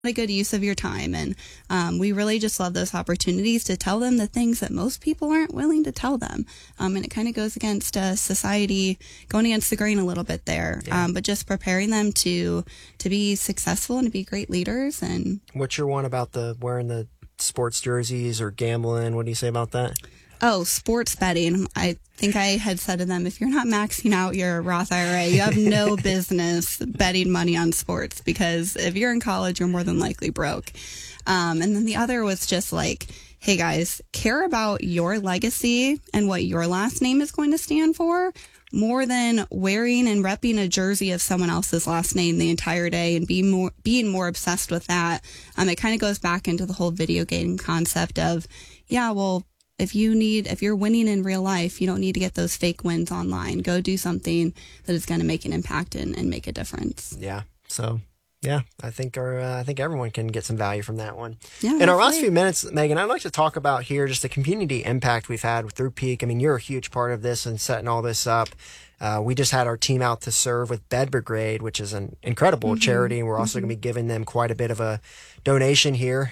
a good use of your time. And we really just love those opportunities to tell them the things that most people aren't willing to tell them. And it kind of goes against society, going against the grain a little bit there. Yeah. But just preparing them to be successful and to be great leaders. And what's your one about the wearing the sports jerseys or gambling? What do you say about that? Oh, sports betting. I think I had said to them, if you're not maxing out your Roth IRA, you have no business betting money on sports, because if you're in college, you're more than likely broke. And then the other was just like, hey guys, care about your legacy and what your last name is going to stand for more than wearing and repping a jersey of someone else's last name the entire day and being more obsessed with that. It kind of goes back into the whole video game concept of, yeah, well, if you're winning in real life, you don't need to get those fake wins online. Go do something that is going to make an impact and make a difference. Yeah. So, yeah, I think everyone can get some value from that one. Yeah, in our last few minutes, Megan, I'd like to talk about here just the community impact we've had through Peak. I mean, you're a huge part of this and setting all this up. We just had our team out to serve with Bed Brigade, which is an incredible charity. And we're also going to be giving them quite a bit of a donation here.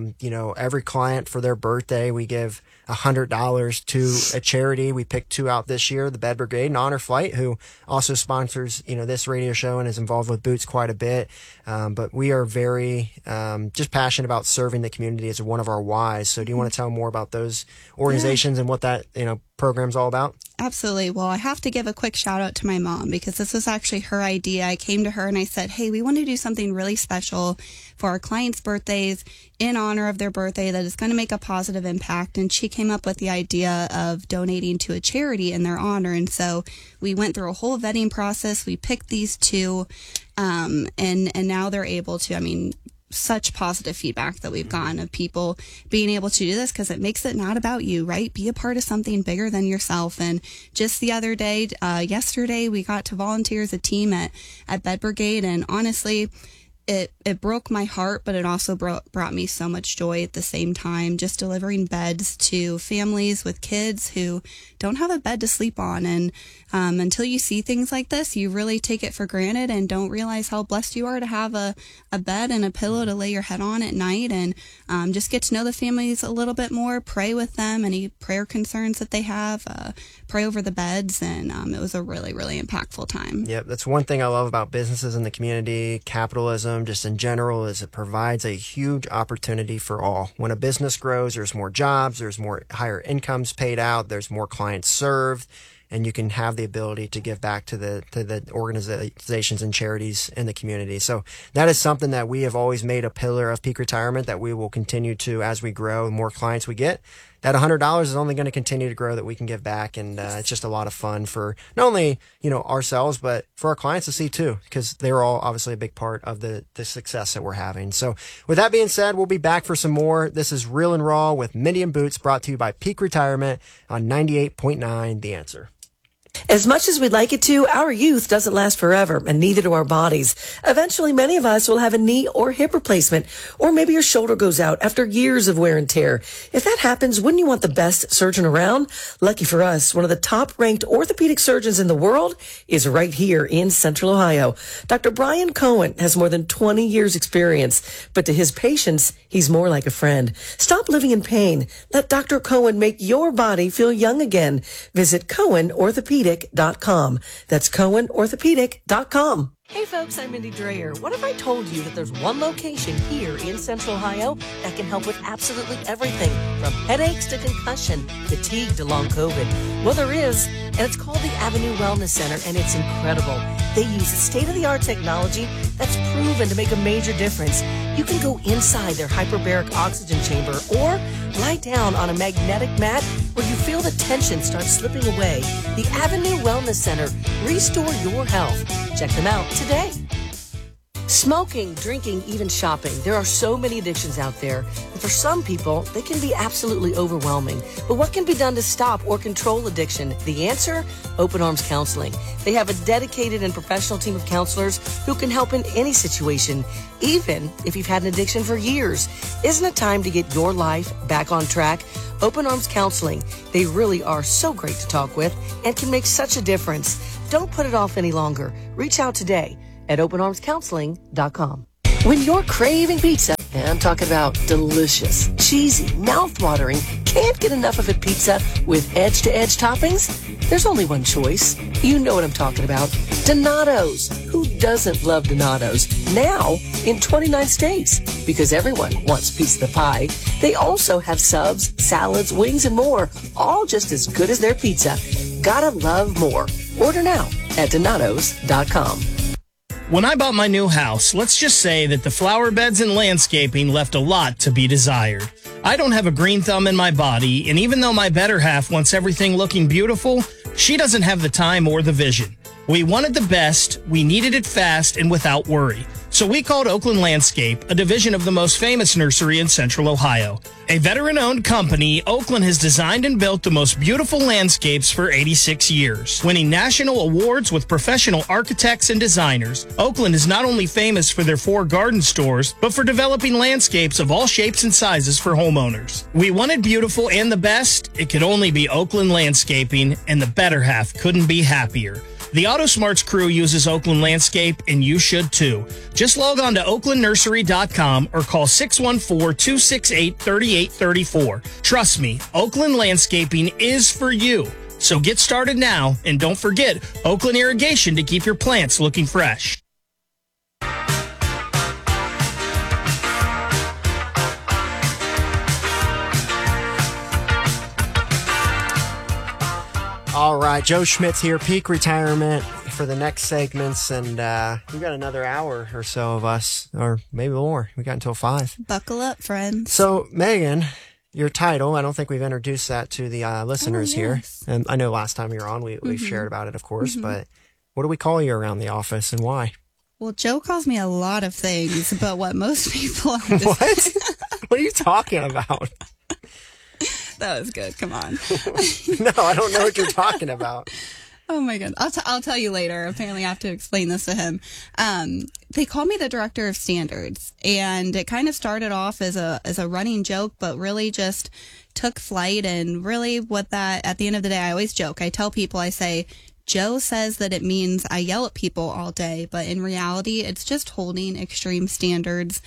Every client for their birthday, we give $100 to a charity. We picked two out this year, the Bed Brigade and Honor Flight, who also sponsors, this radio show and is involved with Boots quite a bit. But we are very just passionate about serving the community as one of our whys. So do you want to tell more about those organizations and what that, program's all about? Absolutely. Well, I have to give a quick shout out to my mom, because this was actually her idea. I came to her and I said, hey, we want to do something really special for our clients' birthdays in honor of their birthday that is going to make a positive impact. And she came up with the idea of donating to a charity in their honor. And so we went through a whole vetting process. We picked these two, and now they're able to, such positive feedback that we've gotten of people being able to do this, because it makes it not about you, right? Be a part of something bigger than yourself. And just the other day, yesterday, we got to volunteer as a team at Bed Brigade, and honestly, it broke my heart, but it also brought me so much joy at the same time, just delivering beds to families with kids who don't have a bed to sleep on. And until you see things like this, you really take it for granted and don't realize how blessed you are to have a bed and a pillow to lay your head on at night, and just get to know the families a little bit more, pray with them, any prayer concerns that they have, pray over the beds. And it was a really, really impactful time. Yep, that's one thing I love about businesses in the community, capitalism, just in general, is it provides a huge opportunity for all. When a business grows, there's more jobs, there's more higher incomes paid out, there's more clients served, and you can have the ability to give back to the organizations and charities in the community. So that is something that we have always made a pillar of Peak Retirement, that we will continue to, as we grow, the more clients we get. That $100 is only going to continue to grow, that we can give back. And it's just a lot of fun for not only, ourselves, but for our clients to see too, because they're all obviously a big part of the success that we're having. So with that being said, we'll be back for some more. This is Real and Raw with Mindy and Boots, brought to you by Peak Retirement on 98.9 The Answer. As much as we'd like it to, our youth doesn't last forever, and neither do our bodies. Eventually, many of us will have a knee or hip replacement, or maybe your shoulder goes out after years of wear and tear. If that happens, wouldn't you want the best surgeon around? Lucky for us, one of the top-ranked orthopedic surgeons in the world is right here in Central Ohio. Dr. Brian Cohen has more than 20 years' experience, but to his patients, he's more like a friend. Stop living in pain. Let Dr. Cohen make your body feel young again. Visit CohenOrthopedic.com. That's CohenOrthopedic.com. Hey folks, I'm Mindy Dreyer. What if I told you that there's one location here in Central Ohio that can help with absolutely everything from headaches to concussion, fatigue to long COVID? Well, there is, and it's called the Avenue Wellness Center, and it's incredible. They use state-of-the-art technology that's proven to make a major difference. You can go inside their hyperbaric oxygen chamber or lie down on a magnetic mat where you feel the tension start slipping away. The Avenue Wellness Center. Restore your health. Check them out today. Smoking, drinking, even shopping. There are so many addictions out there. And for some people, they can be absolutely overwhelming. But what can be done to stop or control addiction? The answer? Open Arms Counseling. They have a dedicated and professional team of counselors who can help in any situation, even if you've had an addiction for years. Isn't it time to get your life back on track? Open Arms Counseling. They really are so great to talk with and can make such a difference. Don't put it off any longer. Reach out today at openarmscounseling.com. When you're craving pizza, and I'm talking about delicious, cheesy, mouth-watering, can't get enough of it pizza with edge-to-edge toppings, there's only one choice. You know what I'm talking about. Donato's. Who doesn't love Donato's? Now in 29 states. Because everyone wants a piece of the pie. They also have subs, salads, wings, and more. All just as good as their pizza. Gotta love more. Order now at Donatos.com. When I bought my new house, let's just say that the flower beds and landscaping left a lot to be desired. I don't have a green thumb in my body, and even though my better half wants everything looking beautiful, she doesn't have the time or the vision. We wanted the best, we needed it fast and without worry. So we called Oakland Landscape, a division of the most famous nursery in Central Ohio. A veteran-owned company, Oakland has designed and built the most beautiful landscapes for 86 years. Winning national awards with professional architects and designers, Oakland is not only famous for their 4 garden stores, but for developing landscapes of all shapes and sizes for homeowners. We wanted beautiful and the best. It could only be Oakland Landscaping, and the better half couldn't be happier. The AutoSmarts crew uses Oakland Landscape, and you should too. Just log on to oaklandnursery.com or call 614-268-3834. Trust me, Oakland Landscaping is for you. So get started now, and don't forget Oakland Irrigation to keep your plants looking fresh. All right, Joe Schmitz here, Peak Retirement for the next segments, and we've got another hour or so of us, or maybe more. We got until 5. Buckle up, friends. So, Megan, your title, I don't think we've introduced that to the listeners here. And I know last time you were on, we've shared about it, of course, but what do we call you around the office and why? Well, Joe calls me a lot of things, but what most people What? What are you talking about? That was good. Come on. No, I don't know what you're talking about. Oh my God. I'll tell you later. Apparently I have to explain this to him. They call me the director of standards, and it kind of started off as a running joke, but really just took flight. And really what that, at the end of the day, I always joke. I tell people, I say, Joe says that it means I yell at people all day, but in reality, it's just holding extreme standards.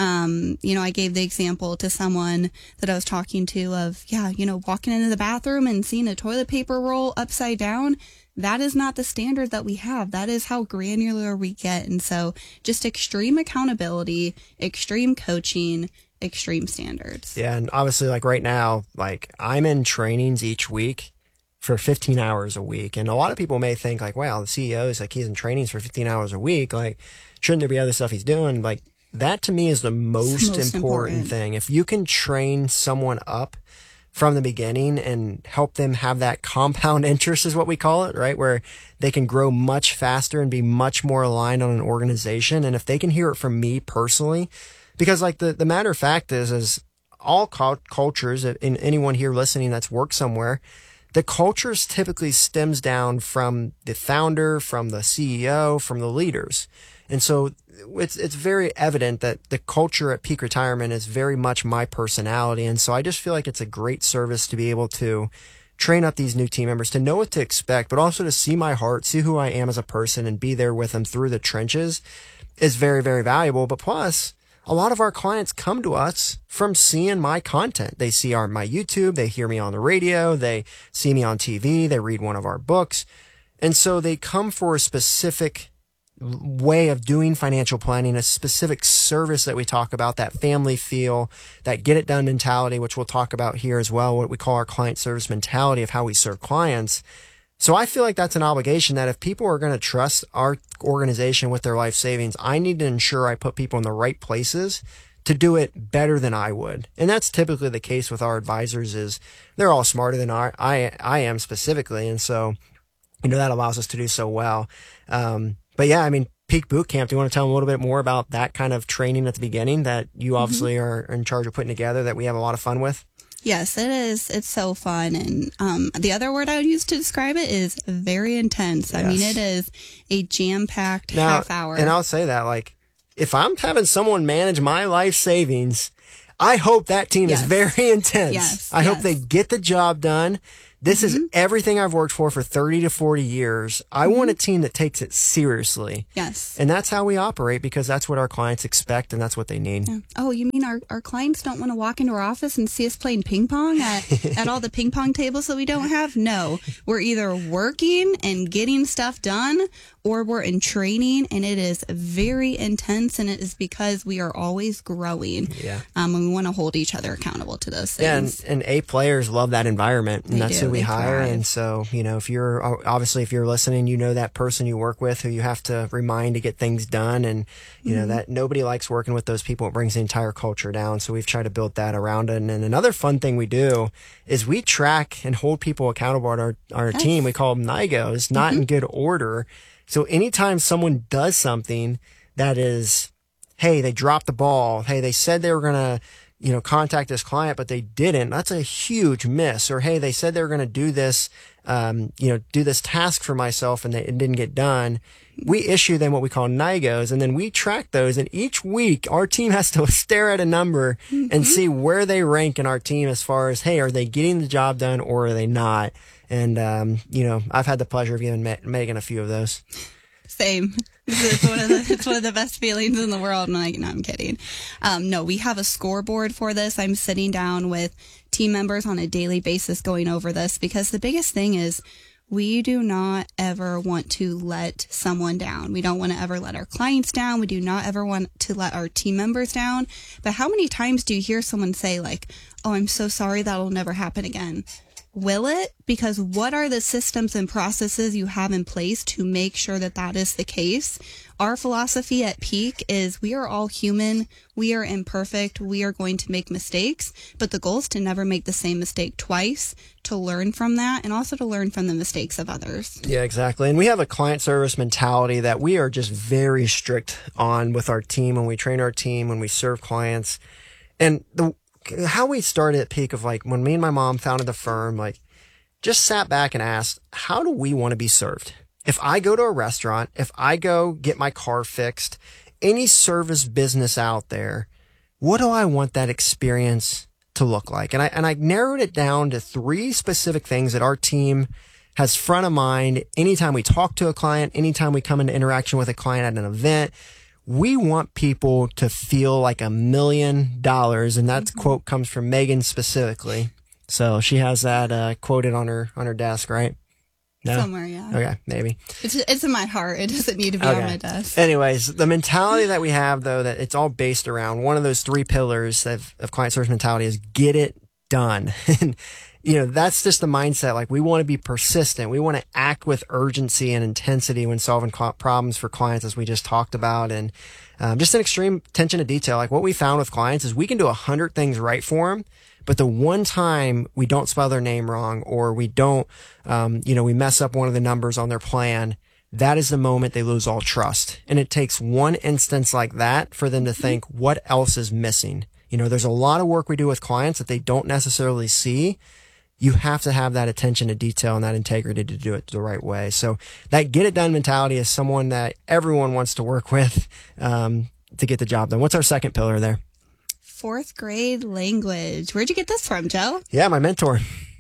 I gave the example to someone that I was talking to of, walking into the bathroom and seeing a toilet paper roll upside down. That is not the standard that we have. That is how granular we get. And so just extreme accountability, extreme coaching, extreme standards. Yeah. And obviously, like right now, like I'm in trainings each week for 15 hours a week. And a lot of people may think like, wow, the CEO is like, he's in trainings for 15 hours a week. Like, shouldn't there be other stuff he's doing? Like, that to me is the most important thing. If you can train someone up from the beginning and help them have that compound interest is what we call it, right? Where they can grow much faster and be much more aligned on an organization. And if they can hear it from me personally, because like the matter of fact is all cultures, in anyone here listening that's worked somewhere, the cultures typically stems down from the founder, from the CEO, from the leaders. And so it's very evident that the culture at Peak Retirement is very much my personality. And so I just feel like it's a great service to be able to train up these new team members, to know what to expect, but also to see my heart, see who I am as a person, and be there with them through the trenches is very, very valuable. But plus, a lot of our clients come to us from seeing my content. They see my YouTube, they hear me on the radio, they see me on TV, they read one of our books. And so they come for a specific way of doing financial planning, a specific service that we talk about, that family feel, that get it done mentality, which we'll talk about here as well, what we call our client service mentality of how we serve clients. So I feel like that's an obligation that if people are going to trust our organization with their life savings, I need to ensure I put people in the right places to do it better than I would. And that's typically the case with our advisors is they're all smarter than I am specifically. And so, that allows us to do so well. But yeah, I mean, Peak Boot Camp, do you want to tell them a little bit more about that kind of training at the beginning that you obviously are in charge of putting together that we have a lot of fun with? Yes, it is. It's so fun. And the other word I would use to describe it is very intense. Yes. I mean, it is a jam-packed half hour. And I'll say that, like, if I'm having someone manage my life savings, I hope that team is very intense. Yes. I hope they get the job done. This is everything I've worked for 30 to 40 years. I want a team that takes it seriously. Yes. And that's how we operate, because that's what our clients expect and that's what they need. Yeah. Oh, you mean our clients don't want to walk into our office and see us playing ping pong at all the ping pong tables that we don't have? No. We're either working and getting stuff done, or we're in training, and it is very intense, and it is because we are always growing. Yeah. And we want to hold each other accountable to those things. Yeah, and A players love that environment, and that's who we hire. thrive. And so, if you're listening, that person you work with who you have to remind to get things done, and that nobody likes working with those people. It brings the entire culture down. So we've tried to build that around it. And another fun thing we do is we track and hold people accountable at our team. We call them NIGOs, not in good order. So anytime someone does something that is, hey, they dropped the ball. Hey, they said they were going to, contact this client, but they didn't. That's a huge miss. Or, hey, they said they were going to do this, do this task for myself, and it didn't get done. We issue them what we call NIGOs, and then we track those. And each week, our team has to stare at a number and see where they rank in our team as far as, hey, are they getting the job done or are they not? And, I've had the pleasure of giving Megan a few of those. Same. It's one of the best feelings in the world. And I'm kidding. No, we have a scoreboard for this. I'm sitting down with team members on a daily basis going over this, because the biggest thing is we do not ever want to let someone down. We don't want to ever let our clients down. We do not ever want to let our team members down. But how many times do you hear someone say like, oh, I'm so sorry, that'll never happen again? Will it? Because what are the systems and processes you have in place to make sure that that is the case? Our philosophy at Peak is we are all human. We are imperfect. We are going to make mistakes, but the goal is to never make the same mistake twice, to learn from that, and also to learn from the mistakes of others. Yeah, exactly. And we have a client service mentality that we are just very strict on with our team when we train our team, when we serve clients. And how we started at Peak of when me and my mom founded the firm, just sat back and asked, how do we want to be served? If I go to a restaurant, if I go get my car fixed, any service business out there, what do I want that experience to look like? And I narrowed it down to 3 specific things that our team has front of mind anytime we talk to a client, anytime we come into interaction with a client at an event. We want people to feel like $1 million, and that quote comes from Megan specifically. So she has that quoted on her desk, right? No? Somewhere, yeah. Okay, maybe. It's in my heart. It doesn't need to be on my desk. Anyways, the mentality that we have, though, that it's all based around one of those 3 pillars of client service mentality is get it done. And that's just the mindset. We want to be persistent. We want to act with urgency and intensity when solving problems for clients, as we just talked about. And just an extreme attention to detail. What we found with clients is we can do 100 things right for them, but the one time we don't spell their name wrong, or we don't, we mess up one of the numbers on their plan, that is the moment they lose all trust. And it takes one instance like that for them to think, what else is missing? There's a lot of work we do with clients that they don't necessarily see. You have to have that attention to detail and that integrity to do it the right way. So that get it done mentality is someone that everyone wants to work with to get the job done. What's our second pillar there? 4th grade language. Where'd you get this from, Joe? Yeah, my mentor.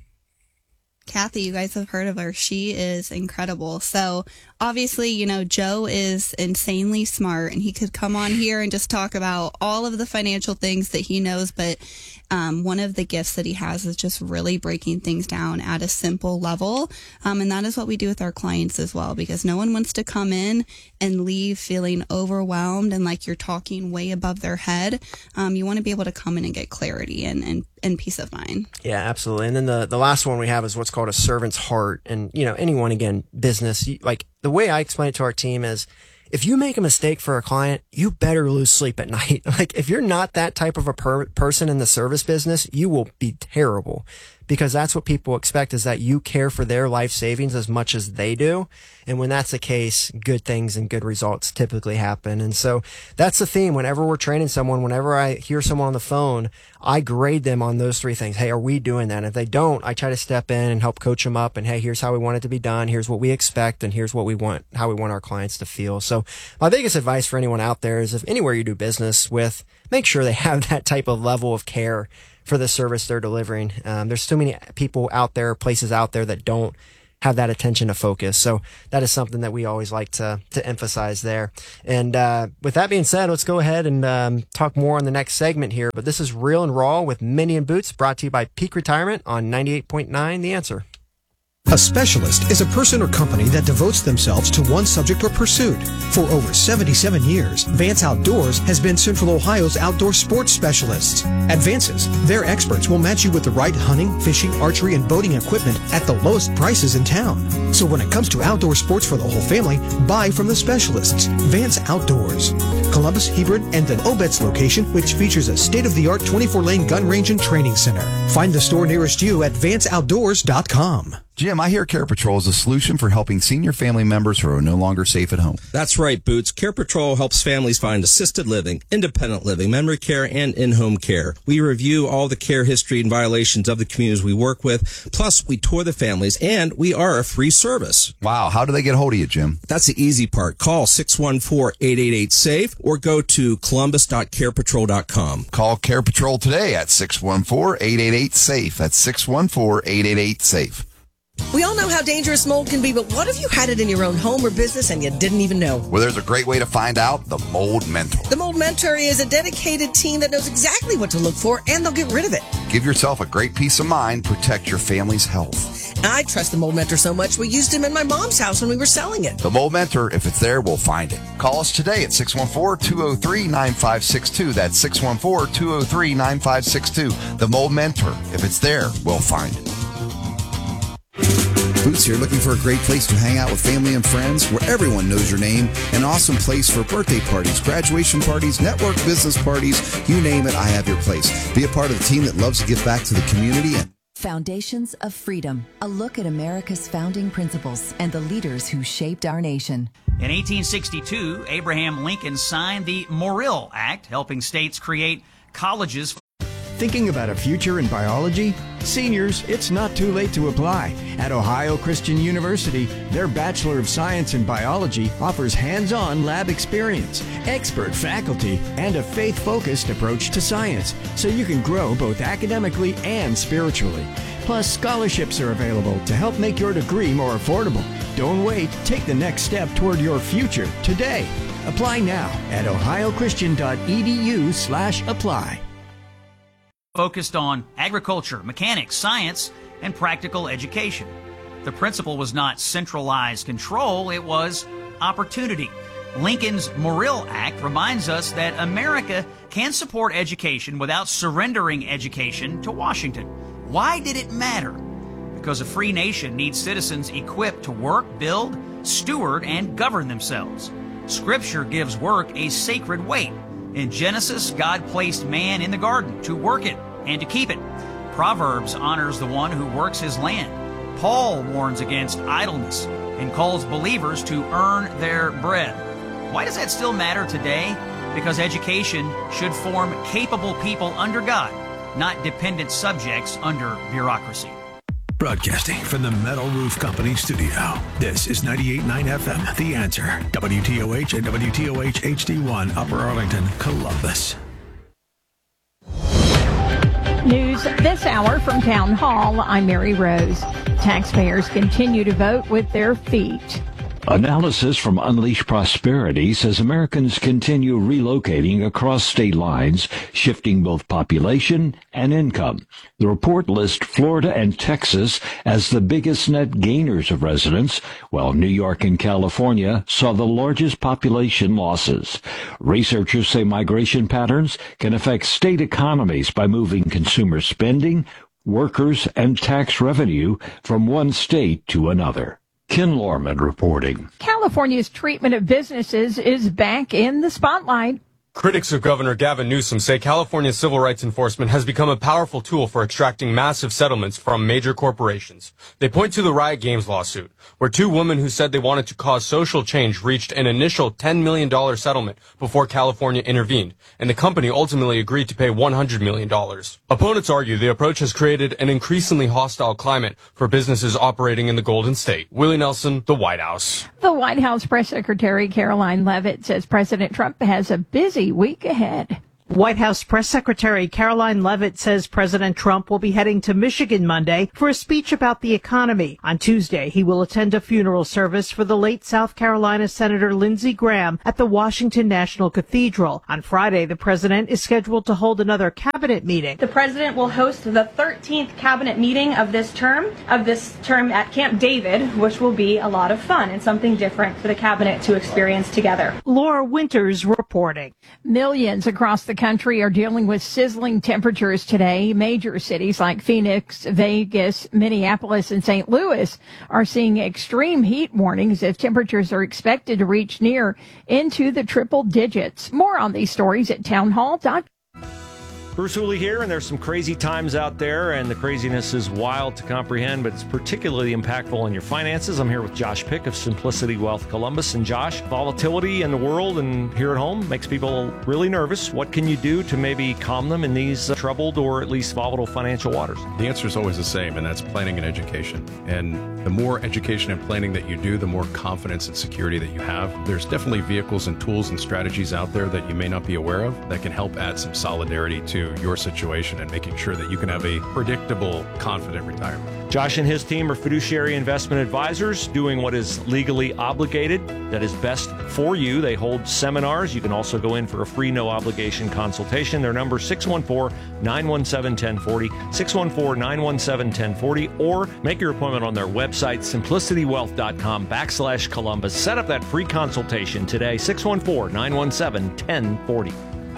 Kathy, you guys have heard of her. She is incredible. So obviously, Joe is insanely smart, and he could come on here and just talk about all of the financial things that he knows. But one of the gifts that he has is just really breaking things down at a simple level. And that is what we do with our clients as well, because no one wants to come in and leave feeling overwhelmed and like you're talking way above their head. You want to be able to come in and get clarity and peace of mind. Yeah, absolutely. And then the last one we have is what's called a servant's heart. And, anyone, again, business, the way I explain it to our team is, if you make a mistake for a client, you better lose sleep at night. If you're not that type of a person in the service business, you will be terrible, because that's what people expect, is that you care for their life savings as much as they do. And when that's the case, good things and good results typically happen. And so that's the theme. Whenever we're training someone, whenever I hear someone on the phone, I grade them on those 3 things. Hey, are we doing that? And if they don't, I try to step in and help coach them up. And hey, here's how we want it to be done. Here's what we expect. And here's what we want, how we want our clients to feel. So my biggest advice for anyone out there is, if anywhere you do business with, make sure they have that type of level of care for the service they're delivering. There's too many people out there, places out there that don't have that attention to focus. So that is something that we always like to emphasize there. And with that being said, let's go ahead and talk more on the next segment here. But this is Real and Raw with Mindy and Boots, brought to you by Peak Retirement on 98.9 The Answer. A specialist is a person or company that devotes themselves to one subject or pursuit. For over 77 years, Vance Outdoors has been Central Ohio's outdoor sports specialists. At Vance's, their experts will match you with the right hunting, fishing, archery, and boating equipment at the lowest prices in town. So when it comes to outdoor sports for the whole family, buy from the specialists. Vance Outdoors. Columbus, Hebron, and the Obetz location, which features a state-of-the-art 24-lane gun range and training center. Find the store nearest you at vanceoutdoors.com. Jim, I hear Care Patrol is a solution for helping senior family members who are no longer safe at home. That's right, Boots. Care Patrol helps families find assisted living, independent living, memory care, and in-home care. We review all the care history and violations of the communities we work with. Plus, we tour the families, and we are a free service. Wow, how do they get hold of you, Jim? That's the easy part. Call 614-888-SAFE or go to columbus.carepatrol.com. Call Care Patrol today at 614-888-SAFE. That's 614-888-SAFE. We all know how dangerous mold can be, but what if you had it in your own home or business and you didn't even know? Well, there's a great way to find out: the Mold Mentor. The Mold Mentor is a dedicated team that knows exactly what to look for, and they'll get rid of it. Give yourself a great peace of mind. Protect your family's health. I trust the Mold Mentor so much, we used him in my mom's house when we were selling it. The Mold Mentor, if it's there, we'll find it. Call us today at 614-203-9562. That's 614-203-9562. The Mold Mentor, if it's there, we'll find it. Boots here, looking for a great place to hang out with family and friends where everyone knows your name. An awesome place for birthday parties, graduation parties, network business parties, you name it, I have your place. Be a part of the team that loves to give back to the community. Foundations of Freedom, a look at America's founding principles and the leaders who shaped our nation. In 1862, Abraham Lincoln signed the Morrill Act, helping states create colleges. Thinking about a future in biology? Seniors, it's not too late to apply. At Ohio Christian University, their Bachelor of Science in Biology offers hands-on lab experience, expert faculty, and a faith-focused approach to science, so you can grow both academically and spiritually. Plus, scholarships are available to help make your degree more affordable. Don't wait. Take the next step toward your future today. Apply now at ohiochristian.edu/apply. Focused on agriculture, mechanics, science, and practical education. The principle was not centralized control, it was opportunity. Lincoln's Morrill Act reminds us that America can support education without surrendering education to Washington. Why did it matter? Because a free nation needs citizens equipped to work, build, steward, and govern themselves. Scripture gives work a sacred weight. In Genesis, God placed man in the garden to work it and to keep it. Proverbs honors the one who works his land. Paul warns against idleness and calls believers to earn their bread. Why does that still matter today? Because education should form capable people under God, not dependent subjects under bureaucracy. Broadcasting from the Metal Roof Company studio, this is 98.9 FM, The Answer, WTOH and WTOH HD1, Upper Arlington, Columbus. News this hour from Town Hall. I'm Mary Rose. Taxpayers continue to vote with their feet. Analysis from Unleash Prosperity says Americans continue relocating across state lines, shifting both population and income. The report lists Florida and Texas as the biggest net gainers of residents, while New York and California saw the largest population losses. Researchers say migration patterns can affect state economies by moving consumer spending, workers, and tax revenue from one state to another. Ken Lorman reporting. California's treatment of businesses is back in the spotlight. Critics of Governor Gavin Newsom say California's civil rights enforcement has become a powerful tool for extracting massive settlements from major corporations. They point to the Riot Games lawsuit, where two women who said they wanted to cause social change reached an initial $10 million settlement before California intervened, and the company ultimately agreed to pay $100 million. Opponents argue the approach has created an increasingly hostile climate for businesses operating in the Golden State. Willie Nelson, the White House. The White House Press Secretary Caroline Leavitt says President Trump has a busy week ahead. White House Press Secretary Caroline Leavitt says President Trump will be heading to Michigan Monday for a speech about the economy. On Tuesday, he will attend a funeral service for the late South Carolina Senator Lindsey Graham at the Washington National Cathedral. On Friday, the president is scheduled to hold another cabinet meeting. The president will host the 13th cabinet meeting of this term at Camp David, which will be a lot of fun and something different for the cabinet to experience together. Laura Winters reporting. Millions across the country are dealing with sizzling temperatures today. Major cities like Phoenix, Vegas, Minneapolis, and St. Louis are seeing extreme heat warnings as temperatures are expected to reach near into the triple digits. More on these stories at townhall.com. Bruce Hooley here, and there's some crazy times out there, and the craziness is wild to comprehend, but it's particularly impactful on your finances. I'm here with Josh Pick of Simplicity Wealth Columbus. And Josh, volatility in the world and here at home makes people really nervous. What can you do to maybe calm them in these troubled or at least volatile financial waters? The answer is always the same, and that's planning and education. And the more education and planning that you do, the more confidence and security that you have. There's definitely vehicles and tools and strategies out there that you may not be aware of that can help add some solidarity to your situation and making sure that you can have a predictable, confident retirement. Josh and his team are fiduciary investment advisors doing what is legally obligated, that is best for you. They hold seminars. You can also go in for a free, no-obligation consultation. Their number is 614-917-1040, 614-917-1040, or make your appointment on their website, simplicitywealth.com/Columbus. Set up that free consultation today, 614-917-1040.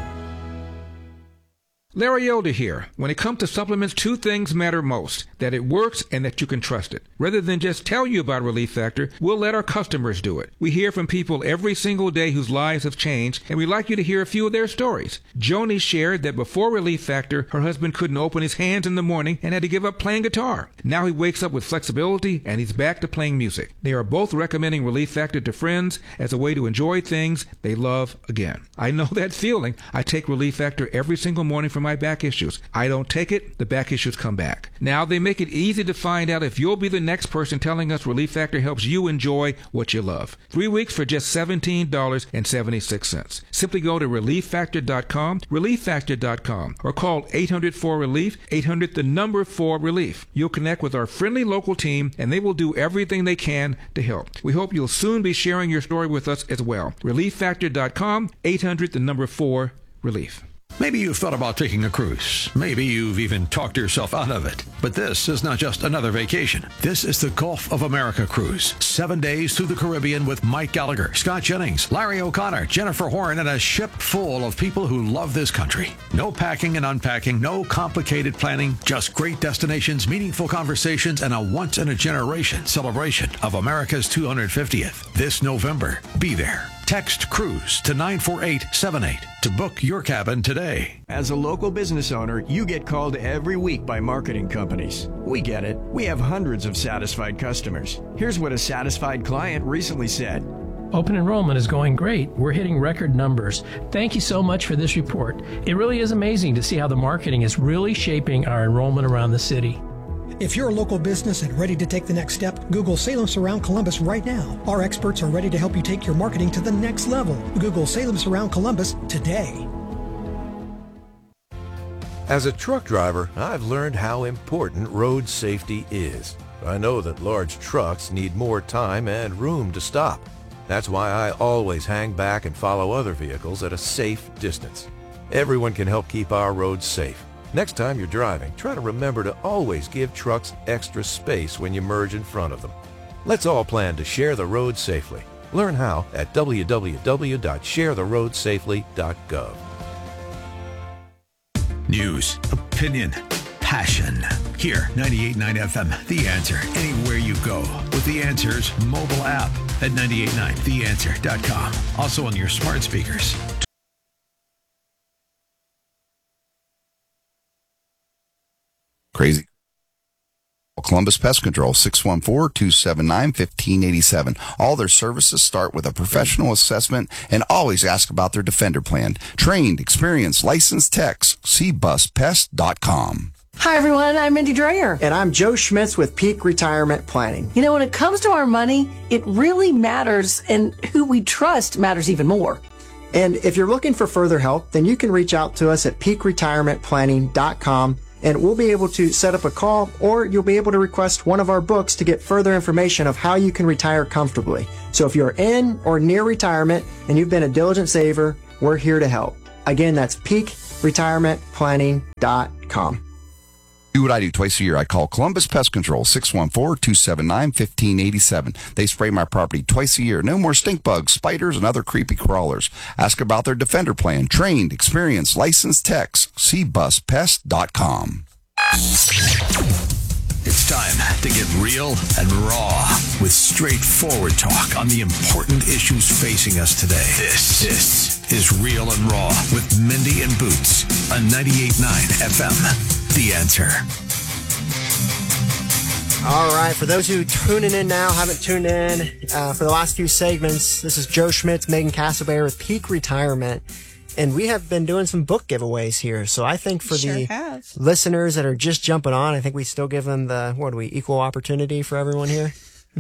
Larry Elder here. When it comes to supplements, two things matter most: that it works and that you can trust it. Rather than just tell you about Relief Factor, we'll let our customers do it. We hear from people every single day whose lives have changed, and we'd like you to hear a few of their stories. Joni shared that before Relief Factor, her husband couldn't open his hands in the morning and had to give up playing guitar. Now he wakes up with flexibility and he's back to playing music. They are both recommending Relief Factor to friends as a way to enjoy things they love again. I know that feeling. I take Relief Factor every single morning for my back issues. I don't take it, the back issues come back. Now they make it easy to find out if you'll be the next person telling us Relief Factor helps you enjoy what you love. 3 weeks for just $17.76. Simply go to ReliefFactor.com, ReliefFactor.com, or call 800-4RELIEF, 800-4RELIEF. You'll connect with our friendly local team, and they will do everything they can to help. We hope you'll soon be sharing your story with us as well. ReliefFactor.com, 800-4RELIEF. Maybe you've thought about taking a cruise. Maybe you've even talked yourself out of it. But this is not just another vacation. This is the Gulf of America cruise. 7 days through the Caribbean with Mike Gallagher, Scott Jennings, Larry O'Connor, Jennifer Horn, and a ship full of people who love this country. No packing and unpacking, no complicated planning, just great destinations, meaningful conversations, and a once-in-a-generation celebration of America's 250th. This November, be there. Text CRUISE to 94878 to book your cabin today. As a local business owner, you get called every week by marketing companies. We get it. We have hundreds of satisfied customers. Here's what a satisfied client recently said. Open enrollment is going great. We're hitting record numbers. Thank you so much for this report. It really is amazing to see how the marketing is really shaping our enrollment around the city. If you're a local business and ready to take the next step, Google Salem Surround Columbus right now. Our experts are ready to help you take your marketing to the next level. Google Salem Surround Columbus today. As a truck driver, I've learned how important road safety is. I know that large trucks need more time and room to stop. That's why I always hang back and follow other vehicles at a safe distance. Everyone can help keep our roads safe. Next time you're driving, try to remember to always give trucks extra space when you merge in front of them. Let's all plan to share the road safely. Learn how at www.sharetheroadsafely.gov. News, opinion, passion. Here, 98.9 FM, The Answer. Anywhere you go with The Answer's mobile app at 989theanswer.com. Also on your smart speakers. Crazy. Columbus Pest Control, 614-279-1587. All their services start with a professional assessment and always ask about their Defender plan. Trained, experienced, licensed techs. cbuspest.com. Hi, everyone. I'm Mindy Dreyer. And I'm Joe Schmitz with Peak Retirement Planning. You know, when it comes to our money, it really matters, and who we trust matters even more. And if you're looking for further help, then you can reach out to us at peakretirementplanning.com, and we'll be able to set up a call, or you'll be able to request one of our books to get further information of how you can retire comfortably. So if you're in or near retirement and you've been a diligent saver, we're here to help. Again, that's peakretirementplanning.com. Do what I do twice a year. I call Columbus Pest Control, 614-279-1587. They spray my property twice a year. No more stink bugs, spiders, and other creepy crawlers. Ask about their Defender plan. Trained, experienced, licensed techs. cbuspest.com. It's time to get real and raw with straightforward talk on the important issues facing us today. This is Real and Raw with Mindy and Boots on 98.9 FM. The Answer. All right, for those who tuning in now, haven't tuned in for the last few segments, this is Joe Schmitz, Megan Castleberry with Peak Retirement, and we have been doing some book giveaways here. So I think for the listeners that are just jumping on, I think we still give them the, equal opportunity for everyone here?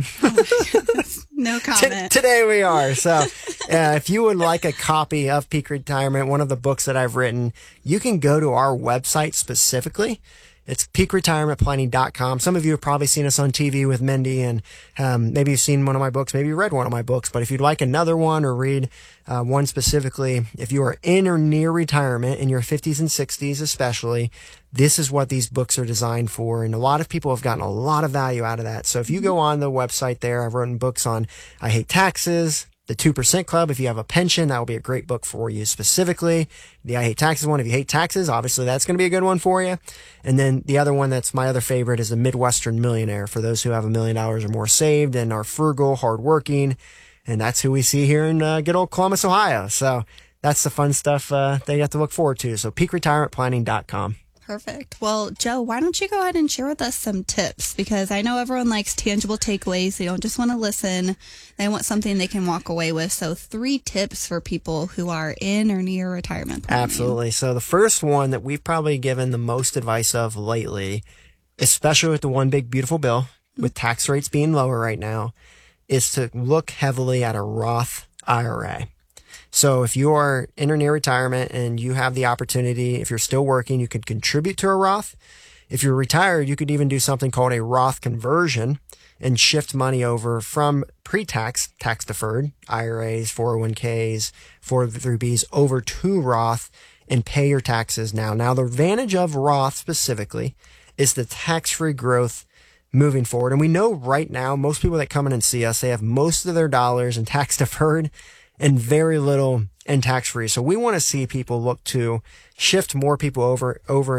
No comment. Today we are. So if you would like a copy of Peak Retirement, one of the books that I've written, you can go to our website specifically. It's peakretirementplanning.com. Some of you have probably seen us on TV with Mindy, and maybe you've seen one of my books, maybe you read one of my books. But if you'd like another one or read one specifically, if you are in or near retirement, in your 50s and 60s especially, this is what these books are designed for. And a lot of people have gotten a lot of value out of that. So if you go on the website there, I've written books on I Hate Taxes, The 2% Club. If you have a pension, that will be a great book for you specifically. The I Hate Taxes one, if you hate taxes, obviously that's going to be a good one for you. And then the other one that's my other favorite is The Midwestern Millionaire, for those who have $1 million or more saved and are frugal, hardworking. And that's who we see here in good old Columbus, Ohio. So that's the fun stuff they have to look forward to. So peakretirementplanning.com. Perfect. Well, Joe, why don't you go ahead and share with us some tips? Because I know everyone likes tangible takeaways. They don't just want to listen. They want something they can walk away with. So 3 tips for people who are in or near retirement planning. Absolutely. So the first one that we've probably given the most advice of lately, especially with the one big beautiful bill, with tax rates being lower right now, is to look heavily at a Roth IRA. So if you are in or near retirement and you have the opportunity, if you're still working, you could contribute to a Roth. If you're retired, you could even do something called a Roth conversion and shift money over from pre-tax, tax-deferred IRAs, 401ks, 403bs over to Roth and pay your taxes now. Now, the advantage of Roth specifically is the tax-free growth moving forward. And we know right now, most people that come in and see us, they have most of their dollars in tax-deferred and very little in tax-free. So we want to see people look to shift more people over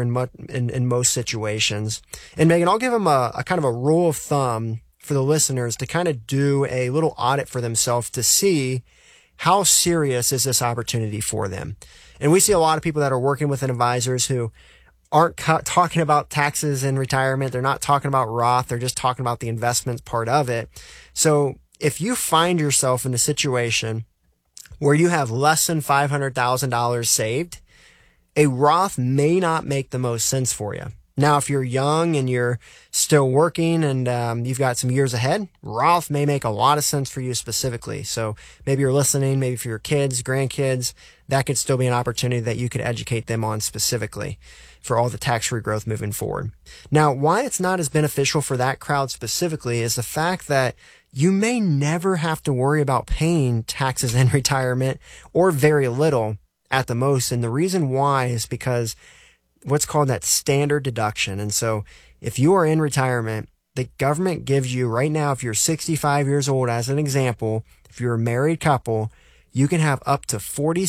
in most situations. And Megan, I'll give them a kind of a rule of thumb for the listeners to kind of do a little audit for themselves to see how serious is this opportunity for them. And we see a lot of people that are working with advisors who aren't talking about taxes in retirement. They're not talking about Roth. They're just talking about the investment part of it. So if you find yourself in a situation where you have less than $500,000 saved, a Roth may not make the most sense for you. Now, if you're young and you're still working and you've got some years ahead, Roth may make a lot of sense for you specifically. So maybe you're listening, maybe for your kids, grandkids, that could still be an opportunity that you could educate them on specifically for all the tax-free growth moving forward. Now, why it's not as beneficial for that crowd specifically is the fact that you may never have to worry about paying taxes in retirement, or very little at the most. And the reason why is because what's called that standard deduction. And so if you are in retirement, the government gives you right now, if you're 65 years old, as an example, if you're a married couple, you can have up to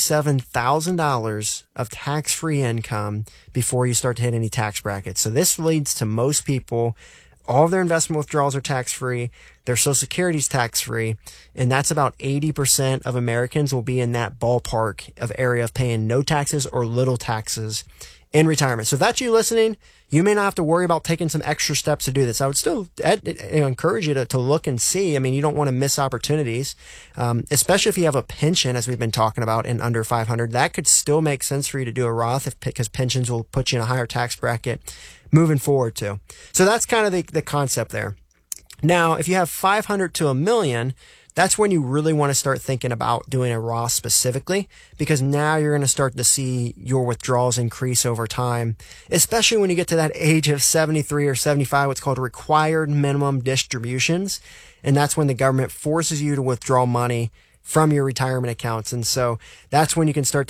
$47,000 of tax-free income before you start to hit any tax brackets. So this leads to most people, all of their investment withdrawals are tax-free, their Social Security is tax-free, and that's about 80% of Americans will be in that ballpark of area of paying no taxes or little taxes in retirement. So if that's you listening, you may not have to worry about taking some extra steps to do this. I would still encourage you to look and see. I mean, you don't want to miss opportunities, especially if you have a pension, as we've been talking about, in under 500. That could still make sense for you to do a Roth because pensions will put you in a higher tax bracket moving forward too. So that's kind of the concept there. Now, if you have 500 to $1 million, that's when you really want to start thinking about doing a Roth specifically, because now you're going to start to see your withdrawals increase over time, especially when you get to that age of 73 or 75, what's called required minimum distributions. And that's when the government forces you to withdraw money from your retirement accounts. And so that's when you can start to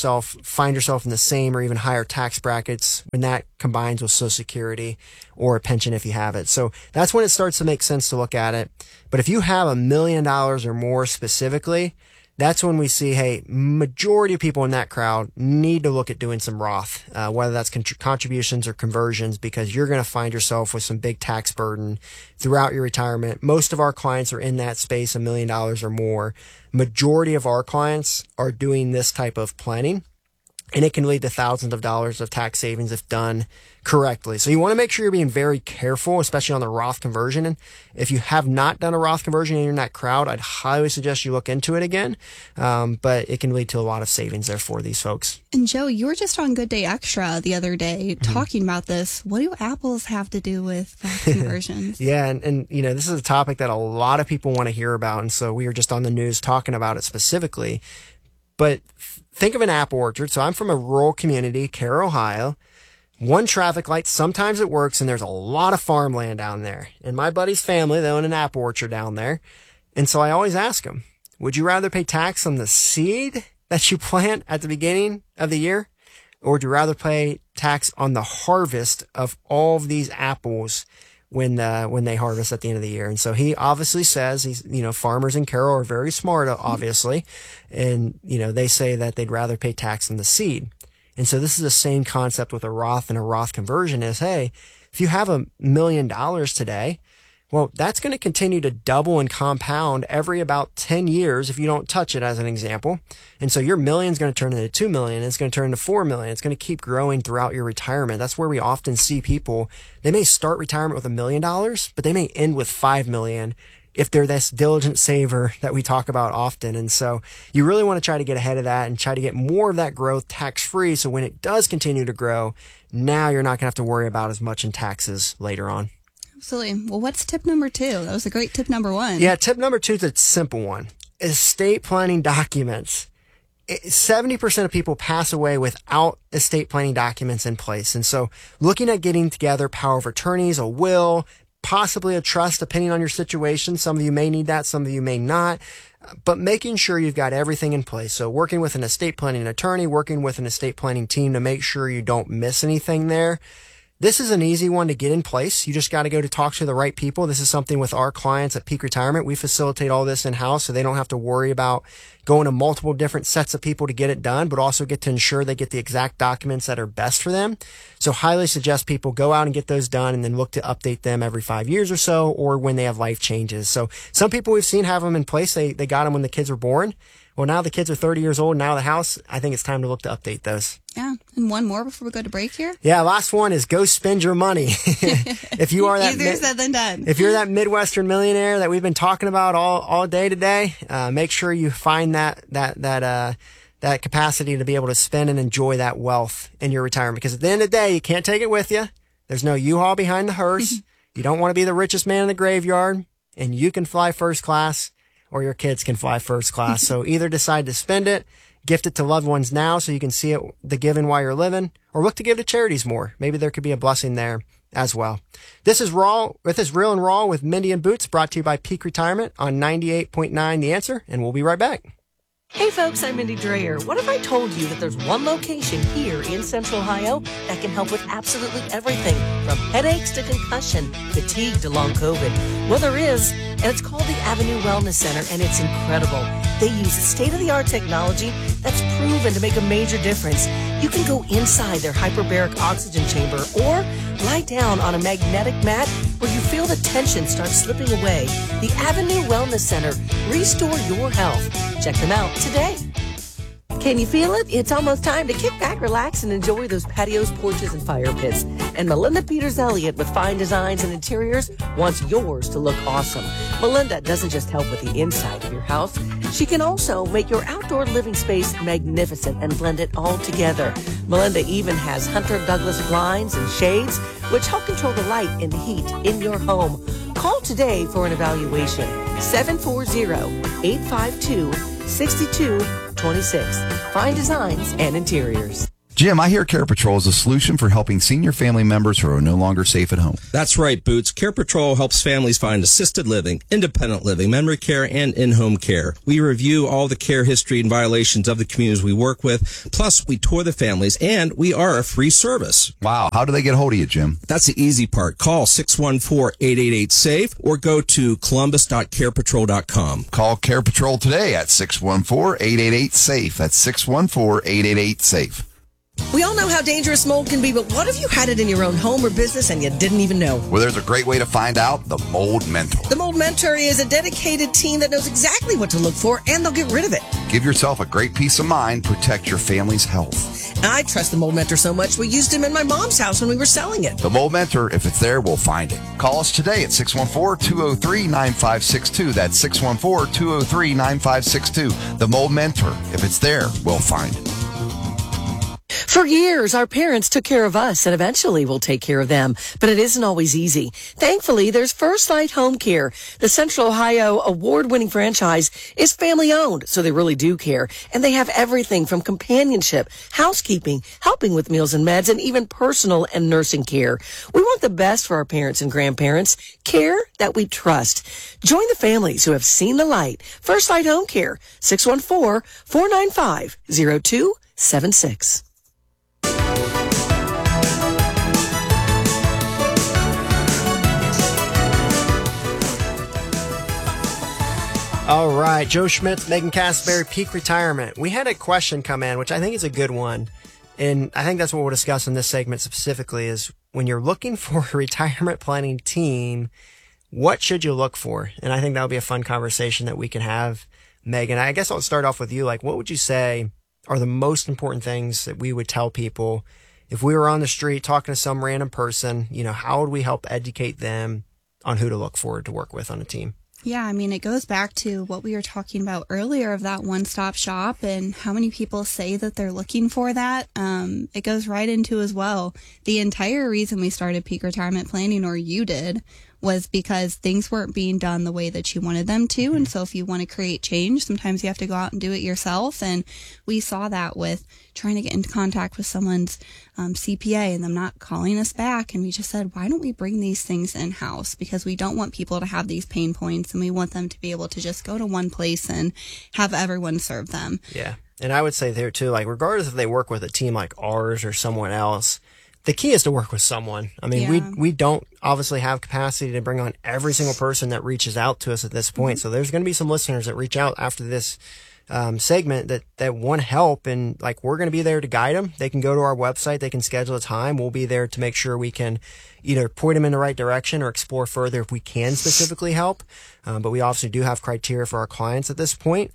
find yourself in the same or even higher tax brackets when that combines with Social Security or a pension if you have it. So that's when it starts to make sense to look at it. But if you have $1 million or more specifically, that's when we see, hey, majority of people in that crowd need to look at doing some Roth, whether that's contributions or conversions, because you're going to find yourself with some big tax burden throughout your retirement. Most of our clients are in that space, $1 million or more. Majority of our clients are doing this type of planning, and it can lead to thousands of dollars of tax savings if done correctly. So you want to make sure you're being very careful, especially on the Roth conversion. And if you have not done a Roth conversion and you're in that crowd, I'd highly suggest you look into it again. But it can lead to a lot of savings there for these folks. And Joe, you were just on Good Day Extra the other day talking about this. What do apples have to do with Roth conversions? Yeah. And, you know, this is a topic that a lot of people want to hear about. And so we were just on the news talking about it specifically. But think of an apple orchard. So I'm from a rural community, Carroll, Ohio. One traffic light, sometimes it works, and there's a lot of farmland down there. And my buddy's family, they own an apple orchard down there. And so I always ask them, would you rather pay tax on the seed that you plant at the beginning of the year? Or would you rather pay tax on the harvest of all of these apples when they harvest at the end of the year? And so he obviously says farmers in Carroll are very smart, obviously. And, they say that they'd rather pay tax on the seed. And so this is the same concept with a Roth and a Roth conversion is, hey, if you have $1 million today, well, that's going to continue to double and compound every about 10 years if you don't touch it, as an example. And so your million is going to turn into 2 million. It's going to turn into 4 million. It's going to keep growing throughout your retirement. That's where we often see people. They may start retirement with $1 million, but they may end with 5 million if they're this diligent saver that we talk about often. And so you really want to try to get ahead of that and try to get more of that growth tax-free. So when it does continue to grow, now you're not going to have to worry about as much in taxes later on. Absolutely. Well, what's tip number 2? That was a great tip number 1. Yeah, tip number 2 is a simple one. Estate planning documents. 70% of people pass away without estate planning documents in place. And so looking at getting together power of attorneys, a will, possibly a trust, depending on your situation. Some of you may need that, some of you may not, but making sure you've got everything in place. So working with an estate planning attorney, working with an estate planning team to make sure you don't miss anything there. This is an easy one to get in place. You just got to go to talk to the right people. This is something with our clients at Peak Retirement. We facilitate all this in-house so they don't have to worry about going to multiple different sets of people to get it done, but also get to ensure they get the exact documents that are best for them. So highly suggest people go out and get those done and then look to update them every 5 years or so, or when they have life changes. So some people we've seen have them in place. They got them when the kids were born. Well, now the kids are 30 years old, now the house. I think it's time to look to update those. Yeah. And one more before we go to break here. Yeah. Last one is go spend your money. If you are that easier said than done. If you're that Midwestern millionaire that we've been talking about all day today, make sure you find that capacity to be able to spend and enjoy that wealth in your retirement. Because at the end of the day, you can't take it with you. There's no U-Haul behind the hearse. You don't want to be the richest man in the graveyard, and you can fly first class, or your kids can fly first class. So either decide to spend it, gift it to loved ones now so you can see it, the giving while you're living, or look to give to charities more. Maybe there could be a blessing there as well. This is Real and Raw with Mindy and Boots, brought to you by Peak Retirement on 98.9 The Answer, and we'll be right back. Hey folks, I'm Mindy Dreyer. What if I told you that there's one location here in Central Ohio that can help with absolutely everything from headaches to concussion, fatigue to long COVID? Well, there is, and it's called the Avenue Wellness Center, and it's incredible. They use state-of-the-art technology that's proven to make a major difference. You can go inside their hyperbaric oxygen chamber or lie down on a magnetic mat where you feel the tension start slipping away. The Avenue Wellness Center. Restore your health. Check them out today. Can you feel it? It's almost time to kick back, relax, and enjoy those patios, porches, and fire pits. And Melinda Peters-Elliott with Fine Designs and Interiors wants yours to look awesome. Melinda doesn't just help with the inside of your house. She can also make your outdoor living space magnificent and blend it all together. Melinda even has Hunter Douglas blinds and shades, which help control the light and heat in your home. Call today for an evaluation. 740-852-6226. Fine Designs and Interiors. Jim, I hear Care Patrol is a solution for helping senior family members who are no longer safe at home. That's right, Boots. Care Patrol helps families find assisted living, independent living, memory care, and in-home care. We review all the care history and violations of the communities we work with. Plus, we tour the families, and we are a free service. Wow. How do they get a hold of you, Jim? That's the easy part. Call 614-888-SAFE or go to columbus.carepatrol.com. Call Care Patrol today at 614-888-SAFE. That's 614-888-SAFE. We all know how dangerous mold can be, but what if you had it in your own home or business and you didn't even know? Well, there's a great way to find out. The Mold Mentor. The Mold Mentor is a dedicated team that knows exactly what to look for, and they'll get rid of it. Give yourself a great peace of mind. Protect your family's health. I trust the Mold Mentor so much, we used him in my mom's house when we were selling it. The Mold Mentor, if it's there, we'll find it. Call us today at 614-203-9562. That's 614-203-9562. The Mold Mentor, if it's there, we'll find it. For years, our parents took care of us, and eventually we'll take care of them. But it isn't always easy. Thankfully, there's First Light Home Care. The Central Ohio award-winning franchise is family-owned, so they really do care. And they have everything from companionship, housekeeping, helping with meals and meds, and even personal and nursing care. We want the best for our parents and grandparents. Care that we trust. Join the families who have seen the light. First Light Home Care, 614-495-0276. All right, Joe Schmitz, Megan Castleberry, peak retirement. We had a question come in, which I think is a good one. And I think that's what we'll discuss in this segment specifically is when you're looking for a retirement planning team, what should you look for? And I think that'll be a fun conversation that we can have, Megan. I guess I'll start off with you. Like, what would you say are the most important things that we would tell people if we were on the street talking to some random person? You know, how would we help educate them on who to look for to work with on a team? Yeah, I mean, it goes back to what we were talking about earlier of that one-stop shop and how many people say that they're looking for that. It goes right into as well. The entire reason we started Peak Retirement Planning, or you did, was because things weren't being done the way that you wanted them to. And so if you want to create change, sometimes you have to go out and do it yourself. And we saw that with trying to get into contact with someone's CPA and them not calling us back. And we just said, why don't we bring these things in-house? Because we don't want people to have these pain points, and we want them to be able to just go to one place and have everyone serve them. Yeah. And I would say there too, like, regardless if they work with a team like ours or someone else, the key is to work with someone. I mean, we don't obviously have capacity to bring on every single person that reaches out to us at this point. So there's going to be some listeners that reach out after this segment that want help, and like, we're going to be there to guide them. They can go to our website, they can schedule a time. We'll be there to make sure we can either point them in the right direction or explore further if we can specifically help. But we obviously do have criteria for our clients at this point.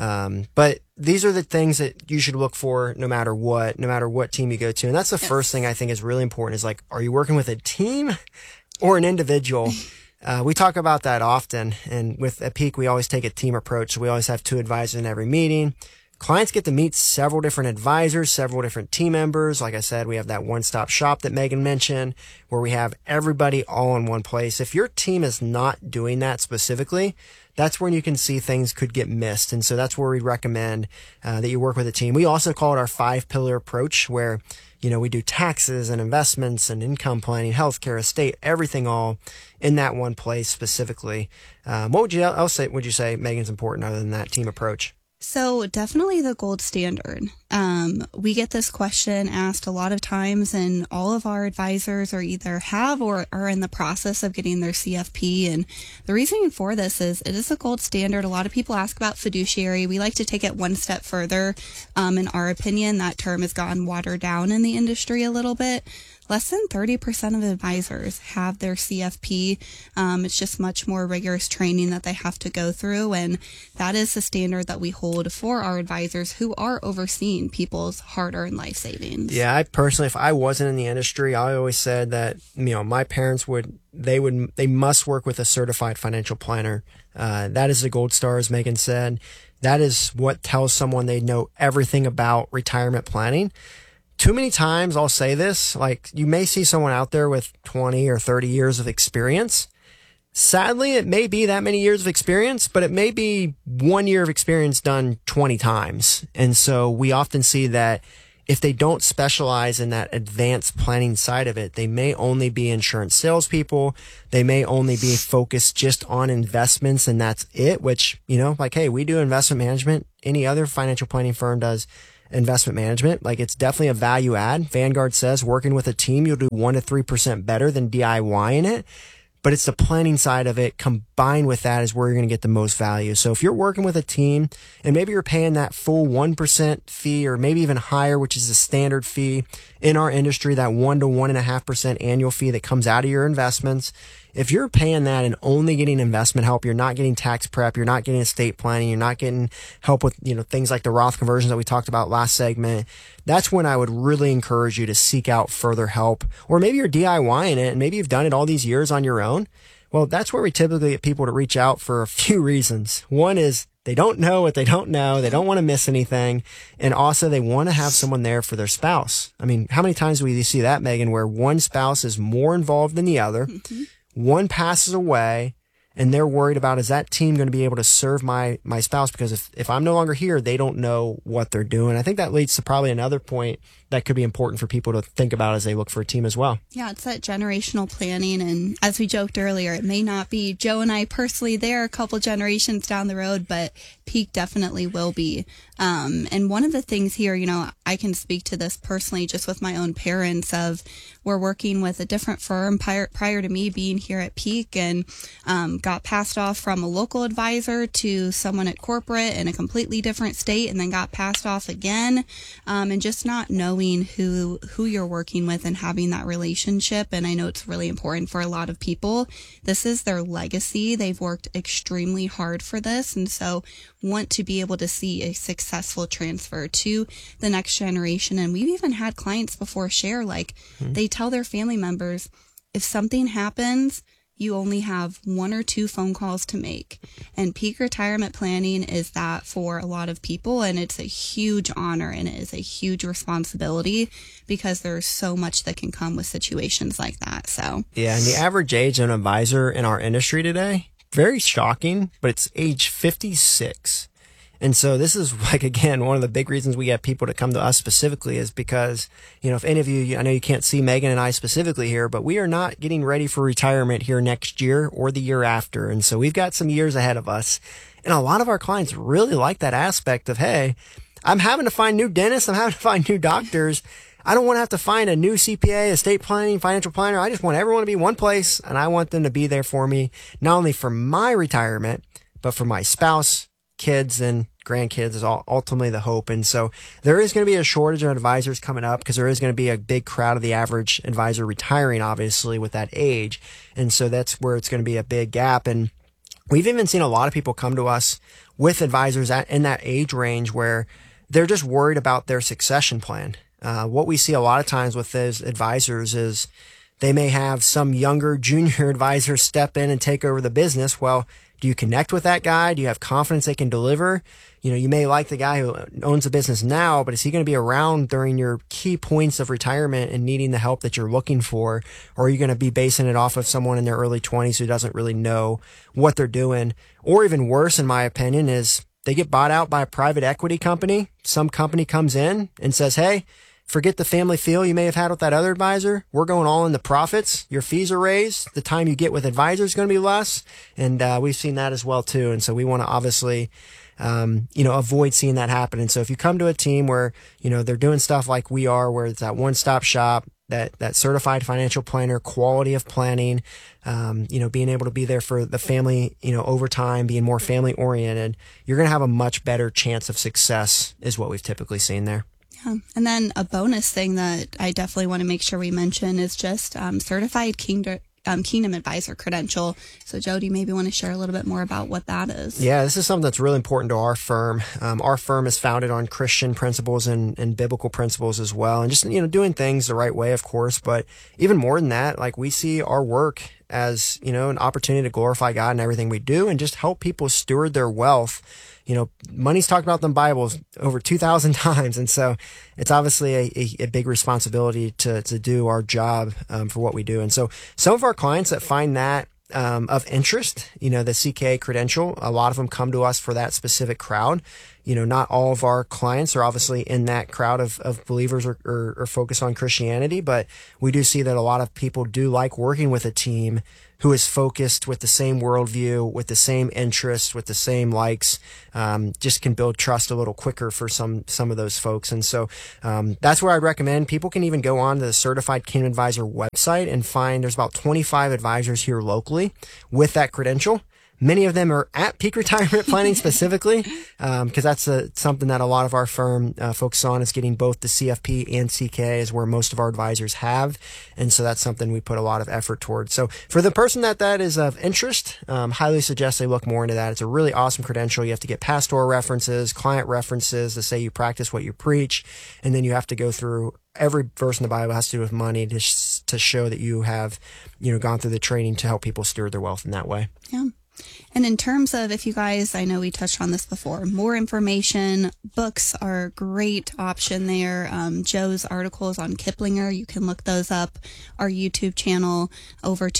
But these are the things that you should look for no matter what team you go to. And that's the first thing I think is really important is like, are you working with a team or an individual? We talk about that often. And with at Peak, we always take a team approach. So we always have 2 advisors in every meeting. Clients get to meet several different advisors, several different team members. Like I said, we have that one-stop shop that Megan mentioned where we have everybody all in one place. If your team is not doing that specifically, that's when you can see things could get missed. And so that's where we recommend that you work with a team. We also call it our 5-pillar approach where, you know, we do taxes and investments and income planning, healthcare, estate, everything all in that one place specifically. What would you say, Megan's important other than that team approach? So definitely the gold standard. We get this question asked a lot of times, and all of our advisors are either have or are in the process of getting their CFP. And the reasoning for this is it is a gold standard. A lot of people ask about fiduciary. We like to take it one step further. In our opinion, that term has gotten watered down in the industry a little bit. Less than 30% of advisors have their CFP. It's just much more rigorous training that they have to go through. And that is the standard that we hold for our advisors who are overseeing people's hard-earned life savings. Yeah, I personally, if I wasn't in the industry, I always said that, you know, my parents they must work with a certified financial planner. That is the gold star, as Megan said. That is what tells someone they know everything about retirement planning. Too many times I'll say this, like, you may see someone out there with 20 or 30 years of experience Sadly, it may be that many years of experience, but it may be 1 year of experience done 20 times. And so we often see that if they don't specialize in that advanced planning side of it, they may only be insurance salespeople. They may only be focused just on investments and that's it, which, like, hey, we do investment management. Any other financial planning firm does investment management. Like, it's definitely a value add. Vanguard says working with a team, you'll do 1 to 3% better than DIYing it. But it's the planning side of it combined with that is where you're going to get the most value. So if you're working with a team and maybe you're paying that full 1% fee or maybe even higher, which is the standard fee in our industry, that 1 to 1.5% annual fee that comes out of your investments. If you're paying that and only getting investment help, you're not getting tax prep, you're not getting estate planning, you're not getting help with, things like the Roth conversions that we talked about last segment. That's when I would really encourage you to seek out further help. Or maybe you're DIYing it and maybe you've done it all these years on your own. Well, that's where we typically get people to reach out for a few reasons. One is they don't know what they don't know. They don't want to miss anything. And also they want to have someone there for their spouse. I mean, how many times do we see that, Megan, where one spouse is more involved than the other? Mm-hmm. One passes away and they're worried about, is that team going to be able to serve my spouse? Because if I'm no longer here, they don't know what they're doing. I think that leads to probably another point that could be important for people to think about as they look for a team as well. Yeah, it's that generational planning. And as we joked earlier, it may not be Joe and I personally there a couple generations down the road, but Peak definitely will be. And one of the things here, I can speak to this personally just with my own parents of we're working with a different firm prior to me being here at Peak and got passed off from a local advisor to someone at corporate in a completely different state and then got passed off again. And just not knowing who you're working with and having that relationship. And I know it's really important for a lot of people. This is their legacy. They've worked extremely hard for this. And so want to be able to see a successful transfer to the next generation. And we've even had clients before share, they tell their family members, if something happens, you only have 1 or 2 phone calls to make. And Peak Retirement Planning is that for a lot of people. And it's a huge honor and it is a huge responsibility because there's so much that can come with situations like that. So, yeah. And the average age of an advisor in our industry today, very shocking, but it's age 56. And so this is again, one of the big reasons we get people to come to us specifically is because, if any of you, I know you can't see Megan and I specifically here, but we are not getting ready for retirement here next year or the year after. And so we've got some years ahead of us. And a lot of our clients really like that aspect of, hey, I'm having to find new dentists. I'm having to find new doctors. I don't want to have to find a new CPA, estate planning, financial planner. I just want everyone to be one place and I want them to be there for me, not only for my retirement, but for my spouse, kids and grandkids is ultimately the hope. And so there is going to be a shortage of advisors coming up because there is going to be a big crowd of the average advisor retiring, obviously, with that age. And so that's where it's going to be a big gap. And we've even seen a lot of people come to us with advisors in that age range where they're just worried about their succession plan. What we see a lot of times with those advisors is they may have some younger junior advisor step in and take over the business. Well, do you connect with that guy? Do you have confidence they can deliver? You may like the guy who owns the business now, but is he going to be around during your key points of retirement and needing the help that you're looking for? Or are you going to be basing it off of someone in their early 20s who doesn't really know what they're doing? Or even worse, in my opinion, is they get bought out by a private equity company. Some company comes in and says, hey, forget the family feel you may have had with that other advisor. We're going all in the profits. Your fees are raised. The time you get with advisors is going to be less. And we've seen that as well, too. And so we want to obviously, avoid seeing that happen. And so if you come to a team where, they're doing stuff like we are, where it's that one-stop shop, that certified financial planner, quality of planning, being able to be there for the family, over time, being more family oriented, you're going to have a much better chance of success is what we've typically seen there. Yeah. And then a bonus thing that I definitely want to make sure we mention is just certified Kingdom Advisor credential. So, Joe, do you maybe want to share a little bit more about what that is? Yeah, this is something that's really important to our firm. Our firm is founded on Christian principles and biblical principles as well. And just, doing things the right way, of course. But even more than that, we see our work as, an opportunity to glorify God in everything we do and just help people steward their wealth. Money's talked about in the Bible over 2,000 times. And so it's obviously a big responsibility to do our job for what we do. And so some of our clients that find that of interest. The CKA credential, a lot of them come to us for that specific crowd. Not all of our clients are obviously in that crowd of believers or focus on Christianity, but we do see that a lot of people do like working with a team who is focused with the same worldview, with the same interests, with the same likes, just can build trust a little quicker for some of those folks. And so that's where I'd recommend people can even go on to the Certified Kingdom Advisor website and find there's about 25 advisors here locally with that credential. Many of them are at Peak Retirement Planning specifically, because that's something that a lot of our firm focuses on, is getting both the CFP and CKA is where most of our advisors have. And so that's something we put a lot of effort towards. So for the person that is of interest, highly suggest they look more into that. It's a really awesome credential. You have to get pastoral references, client references to say you practice what you preach. And then you have to go through every verse in the Bible has to do with money to show that you have, gone through the training to help people steward their wealth in that way. Yeah. And in terms of, if you guys, I know we touched on this before, more information, books are a great option there. Joe's articles on Kiplinger, you can look those up. Our YouTube channel, over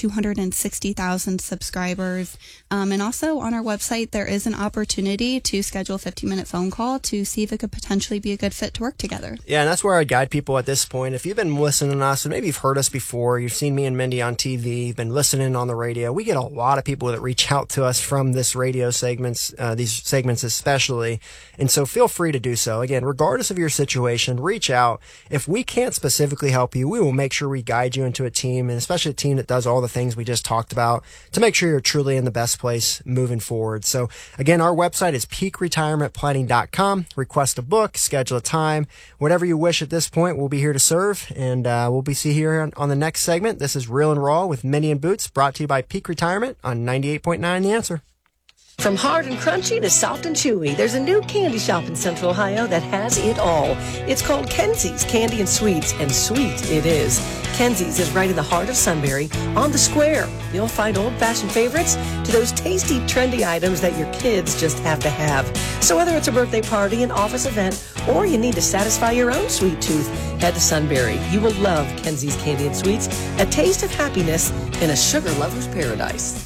260,000 subscribers. And also on our website, there is an opportunity to schedule a 15-minute phone call to see if it could potentially be a good fit to work together. Yeah, and that's where I guide people at this point. If you've been listening to us, and maybe you've heard us before, you've seen me and Mindy on TV, you've been listening on the radio, we get a lot of people that reach out to us from this radio segments, these segments especially. And so feel free to do so. Again, regardless of your situation, reach out. If we can't specifically help you, we will make sure we guide you into a team, and especially a team that does all the things we just talked about, to make sure you're truly in the best place moving forward. So again, our website is peakretirementplanning.com. Request a book, schedule a time, whatever you wish at this point. We'll be here to serve, and we'll be see you here on the next segment. This is Real and Raw with Mindy and Boots, brought to you by Peak Retirement on 98.9 The Answer. From hard and crunchy to soft and chewy, there's a new candy shop in Central Ohio that has it all. It's called Kenzie's Candy and Sweets, and sweet it is. Kenzie's is right in the heart of Sunbury, on the square. You'll find old-fashioned favorites to those tasty, trendy items that your kids just have to have. So whether it's a birthday party, an office event, or you need to satisfy your own sweet tooth, head to Sunbury. You will love Kenzie's Candy and Sweets, a taste of happiness in a sugar lover's paradise.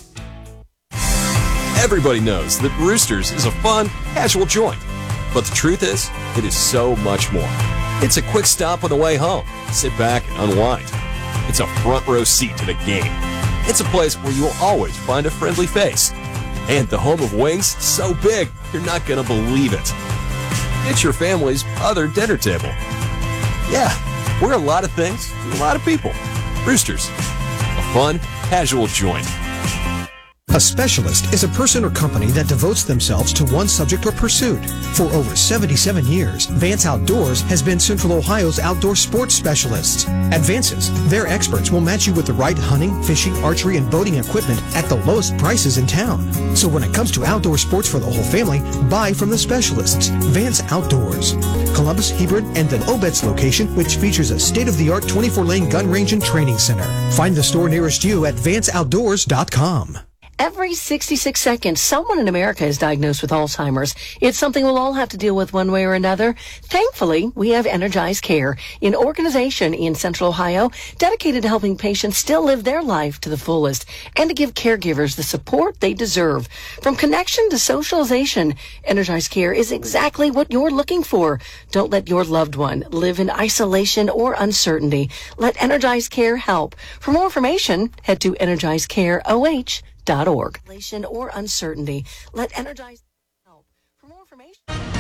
Everybody knows that Roosters is a fun, casual joint. But the truth is, it is so much more. It's a quick stop on the way home. Sit back and unwind. It's a front row seat to the game. It's a place where you will always find a friendly face. And the home of wings, so big, you're not going to believe it. It's your family's other dinner table. Yeah, we're a lot of things to a lot of people. Roosters, a fun, casual joint. A specialist is a person or company that devotes themselves to one subject or pursuit. For over 77 years, Vance Outdoors has been Central Ohio's outdoor sports specialists. At Vance's, their experts will match you with the right hunting, fishing, archery, and boating equipment at the lowest prices in town. So when it comes to outdoor sports for the whole family, buy from the specialists. Vance Outdoors. Columbus, Hebron, and the Obetz location, which features a state-of-the-art 24-lane gun range and training center. Find the store nearest you at vanceoutdoors.com. Every 66 seconds, someone in America is diagnosed with Alzheimer's. It's something we'll all have to deal with one way or another. Thankfully, we have Energize Care, an organization in Central Ohio dedicated to helping patients still live their life to the fullest and to give caregivers the support they deserve. From connection to socialization, Energize Care is exactly what you're looking for. Don't let your loved one live in isolation or uncertainty. Let Energize Care help. For more information, head to EnergizeCareOH.org. Or uncertainty. Let Energize help. For more information.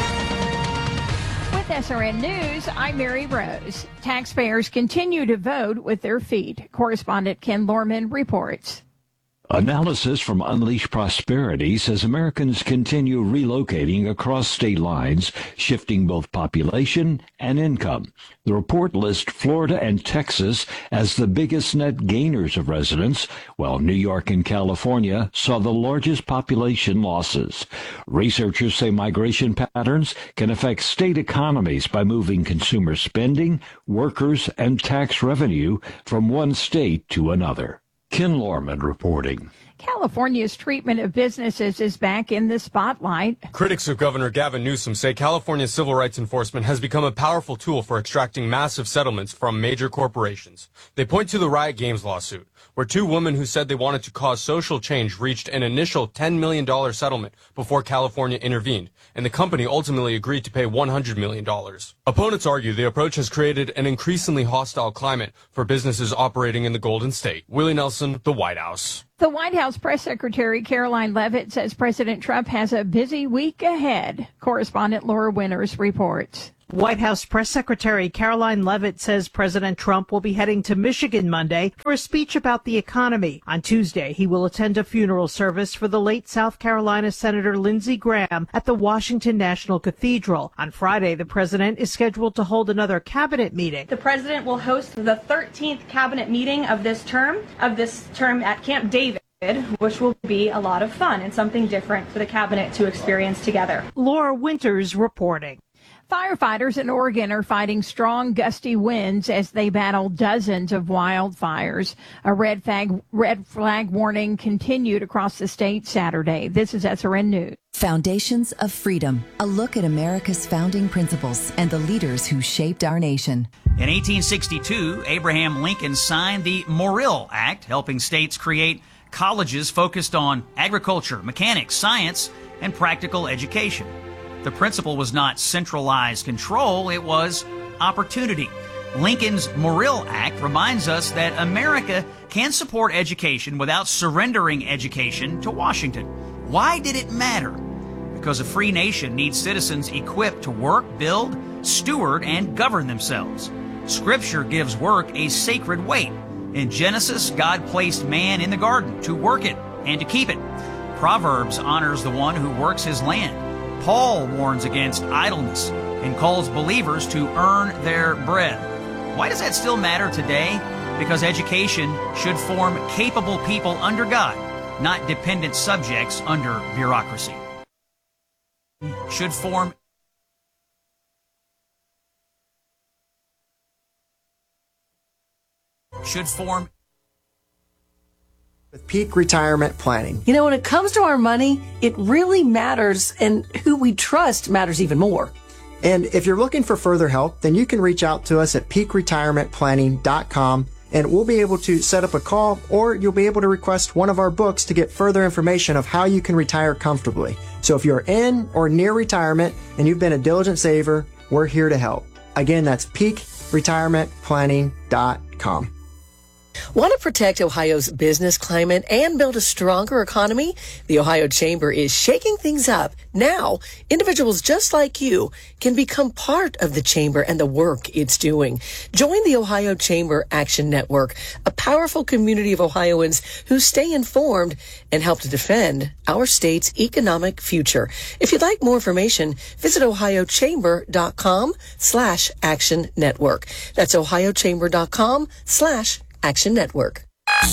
With SRN News, I'm Mary Rose. Taxpayers continue to vote with their feet. Correspondent Ken Lorman reports. Analysis from Unleash Prosperity says Americans continue relocating across state lines, shifting both population and income. The report lists Florida and Texas as the biggest net gainers of residents, while New York and California saw the largest population losses. Researchers say migration patterns can affect state economies by moving consumer spending, workers, and tax revenue from one state to another. Ken Lorman reporting. California's treatment of businesses is back in the spotlight. Critics of Governor Gavin Newsom say California's civil rights enforcement has become a powerful tool for extracting massive settlements from major corporations. They point to the Riot Games lawsuit, where two women who said they wanted to cause social change reached an initial $10 million settlement before California intervened, and the company ultimately agreed to pay $100 million. Opponents argue the approach has created an increasingly hostile climate for businesses operating in the Golden State. Willie Nelson, the White House. The White House press secretary Caroline Leavitt says President Trump has a busy week ahead. Correspondent Laura Winters reports. White House press secretary Caroline Leavitt says President Trump will be heading to Michigan Monday for a speech about the economy. On Tuesday, he will attend a funeral service for the late South Carolina Senator Lindsey Graham at the Washington National Cathedral. On Friday, the president is scheduled to hold another cabinet meeting. The president will host the 13th cabinet meeting of this term at Camp David, which will be a lot of fun and something different for the cabinet to experience together. Laura Winters reporting. Firefighters in Oregon are fighting strong, gusty winds as they battle dozens of wildfires. A red flag warning continued across the state Saturday. This is SRN News. Foundations of Freedom, a look at America's founding principles and the leaders who shaped our nation. In 1862, Abraham Lincoln signed the Morrill Act, helping states create colleges focused on agriculture, mechanics, science, and practical education. The principle was not centralized control, it was opportunity. Lincoln's Morrill Act reminds us that America can support education without surrendering education to Washington. Why did it matter? Because a free nation needs citizens equipped to work, build, steward, and govern themselves. Scripture gives work a sacred weight. In Genesis, God placed man in the garden to work it and to keep it. Proverbs honors the one who works his land. Paul warns against idleness and calls believers to earn their bread. Why does that still matter today? Because education should form capable people under God, not dependent subjects under bureaucracy. Should form with Peak Retirement Planning. You know, when it comes to our money, it really matters, and who we trust matters even more. And if you're looking for further help, then you can reach out to us at peakretirementplanning.com, and we'll be able to set up a call, or you'll be able to request one of our books to get further information of how you can retire comfortably. So if you're in or near retirement and you've been a diligent saver, we're here to help. Again, that's peakretirementplanning.com. Want to protect Ohio's business climate and build a stronger economy? The Ohio Chamber is shaking things up. Now, individuals just like you can become part of the Chamber and the work it's doing. Join the Ohio Chamber Action Network, a powerful community of Ohioans who stay informed and help to defend our state's economic future. If you'd like more information, visit ohiochamber.com/action network. That's ohiochamber.com/Action Network.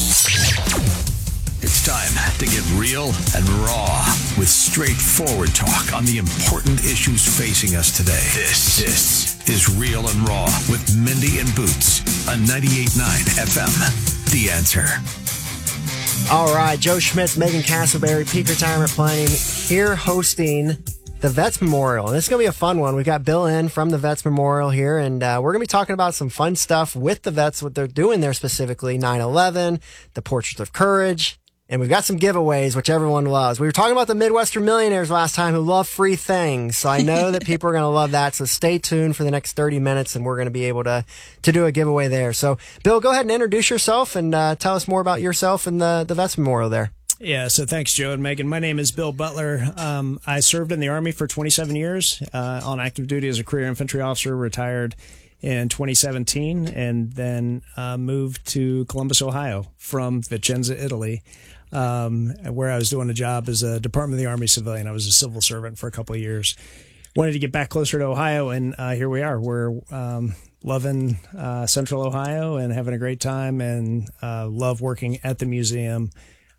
It's time to get real and raw with straightforward talk on the important issues facing us today. This is Real and Raw with Mindy and Boots on 98.9 FM. The Answer. All right, Joe Schmitz, Megan Castleberry, Peak Retirement Planning here hosting the Vets Memorial. And it's going to be a fun one. We've got Bill in from the Vets Memorial here, and we're going to be talking about some fun stuff with the vets, what they're doing there specifically, 9/11, the Portraits of Courage, and we've got some giveaways, which everyone loves. We were talking about the Midwestern millionaires last time who love free things, so I know that people are going to love that, so stay tuned for the next 30 minutes, and we're going to be able to do a giveaway there. So, Bill, go ahead and introduce yourself and tell us more about yourself and the Vets Memorial there. Yeah, so thanks, Joe and Megan. My name is Bill Butler. I served in the Army for 27 years on active duty as a career infantry officer, retired in 2017, and then moved to Columbus, Ohio from Vicenza, Italy, where I was doing a job as a Department of the Army civilian. I was a civil servant for a couple of years. Wanted to get back closer to Ohio, and here we are. We're loving Central Ohio and having a great time, and love working at the museum.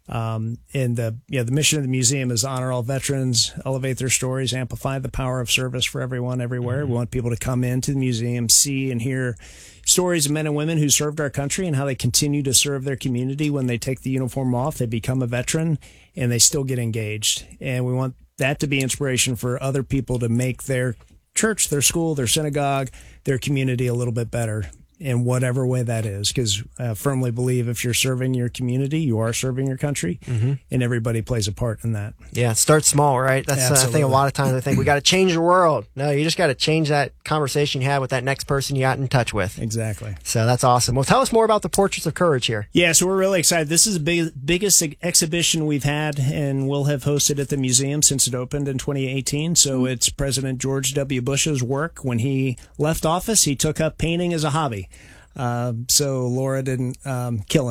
And the mission of the museum is honor all veterans, elevate their stories, amplify the power of service for everyone, everywhere. We want people to come into the museum, see and hear stories of men and women who served our country and how they continue to serve their community. When they take the uniform off, they become a veteran and they still get engaged. And we want that to be inspiration for other people to make their church, their school, their synagogue, their community a little bit better in whatever way that is. Because I firmly believe if you're serving your community, you are serving your country, and everybody plays a part in that. Yeah, start small, right? That's I think a lot of times I think we got to change the world. No, you just got to change that conversation you had with that next person you got in touch with. Exactly. So that's awesome. Well, tell us more about the Portraits of Courage here. Yeah, so we're really excited. This is the biggest exhibition we've had and will have hosted at the museum since it opened in 2018. So it's President George W. Bush's work. When he left office, he took up painting as a hobby. So Laura didn't kill him.